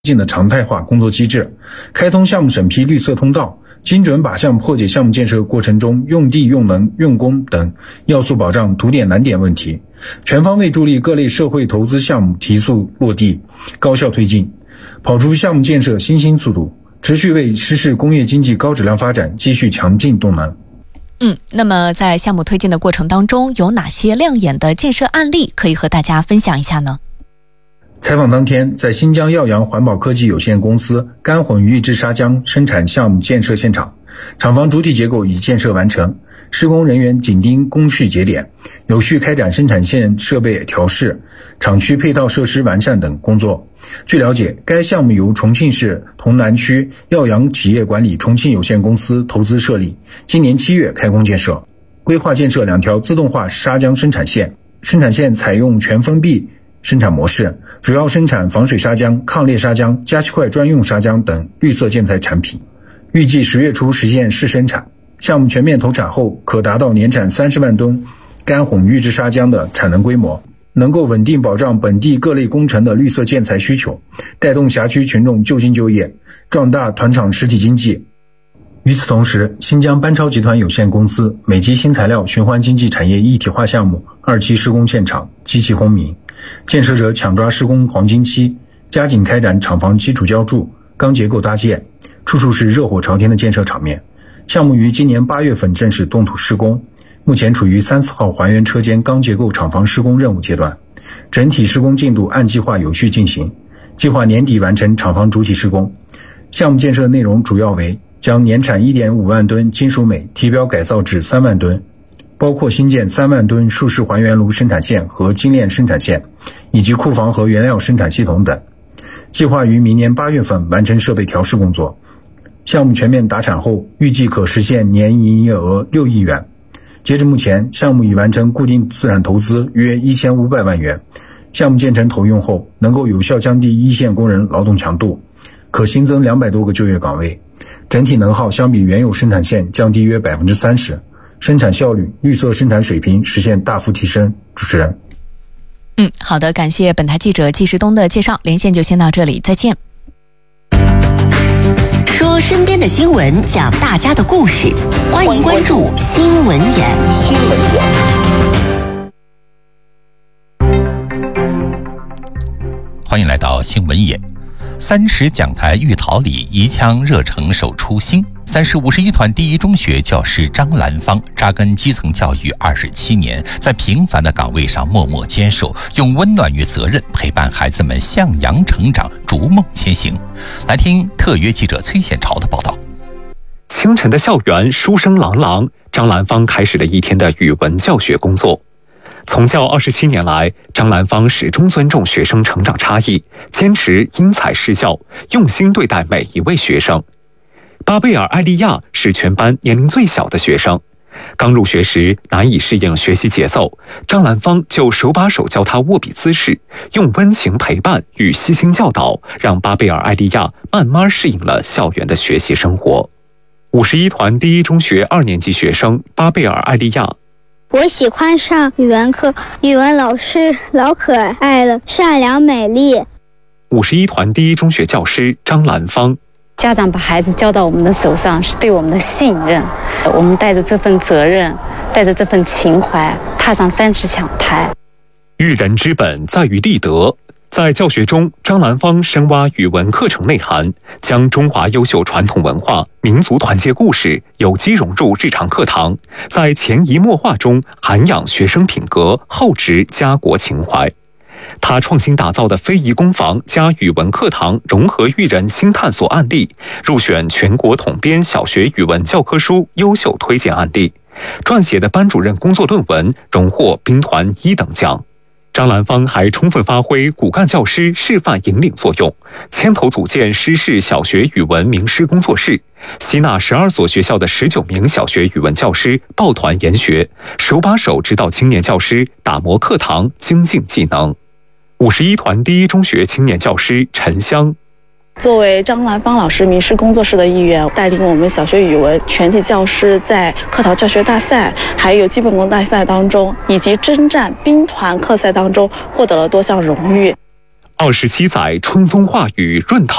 进的常态化工作机制，开通项目审批绿色通道，精准靶向破解项目建设过程中用地、用能、用工等要素保障堵点难点问题，全方位助力各类社会投资项目提速落地、高效推进，跑出项目建设新兴速度，持续为实施工业经济高质量发展继续强劲动能。 那么在项目推进的过程当中，有哪些亮眼的建设案例可以和大家分享一下呢？ 采访当天，在新疆耀阳环保科技有限公司干混预制砂浆生产项目建设现场，厂房主体结构已建设完成，施工人员紧盯工序节点，有序开展生产线设备调试、厂区配套设施完善等工作。据了解，该项目由重庆市潼南区耀阳企业管理重庆有限公司投资设立，今年7月开工建设，规划建设2条自动化砂浆生产线，生产线采用全封闭生产模式，主要生产防水砂浆、抗裂砂浆、加气块专用砂浆等绿色建材产品，预计10月初实现试生产。项目全面投产后，可达到年产30万吨干混预制砂浆的产能规模，能够稳定保障本地各类工程的绿色建材需求，带动辖区群众就近就业，壮大团厂实体经济。与此同时，新疆班超集团有限公司美基新材料循环经济产业一体化项目2期施工现场机器轰鸣，建设者抢抓施工黄金期，加紧开展厂房基础浇筑、钢结构搭建，处处是热火朝天的建设场面。项目于今年8月份正式动土施工，目前处于3、4号还原车间钢结构厂房施工任务阶段，整体施工进度按计划有序进行，计划年底完成厂房主体施工。项目建设内容主要为将年产 1.5 万吨金属镁提标改造至3万吨，包括新建3万吨竖式还原炉生产线和精炼生产线，以及库房和原料生产系统等。计划于明年8月份完成设备调试工作。项目全面达产后，预计可实现年营业额6亿元。截至目前，项目已完成固定资产投资约1500万元。项目建成投用后，能够有效降低一线工人劳动强度，可新增200多个就业岗位，整体能耗相比原有生产线降低约 30%， 生产效率、绿色生产水平实现大幅提升。主持人。 好的，感谢本台记者季时东的介绍，连线就先到这里，再见。 说身边的新闻，讲大家的故事，欢迎关注新闻眼。 欢迎来到新闻眼。30讲台玉桃里，一腔热诚守初心。51团第一中学教师张兰芳扎根基层教育27年，在平凡的岗位上默默坚守，用温暖与责任陪伴孩子们向阳成长，逐梦前行。来听特约记者崔显朝的报道。 清晨的校园书声朗朗，张兰芳开始了一天的语文教学工作。从教27年来，张兰芳始终尊重学生成长差异，坚持因材施教，用心对待每一位学生。巴贝尔·艾利亚是全班年龄最小的学生，刚入学时难以适应学习节奏，张兰芳就手把手教他握笔姿势，用温情陪伴与悉心教导，让巴贝尔·艾利亚慢慢适应了校园的学习生活。51团第一中学2年级学生巴贝尔·艾利亚。 我喜欢上语文课，语文老师老可爱了，善良美丽。 51团第一中学教师张兰芳。 家长把孩子交到我们的手上，是对我们的信任。我们带着这份责任，带着这份情怀，踏上30讲台。 育人之本在于立德。在教学中，张兰芳深挖语文课程内涵，将中华优秀传统文化、民族团结故事有机融入日常课堂，在潜移默化中涵养学生品格，厚植家国情怀。他创新打造的非遗工坊加语文课堂融合育人新探索案例，入选全国统编小学语文教科书优秀推荐案例，撰写的班主任工作论文荣获兵团1等奖。张兰芳还充分发挥骨干教师示范引领作用，牵头组建师市小学语文名师工作室，吸纳12所学校的19名小学语文教师抱团研学，手把手指导青年教师打磨课堂，精进技能。51团第一中学青年教师陈香。 作为张兰芳老师名师工作室的一员，带领我们小学语文全体教师在课堂教学大赛、还有基本功大赛当中，以及征战兵团课赛当中获得了多项荣誉。 27载春风化雨润桃。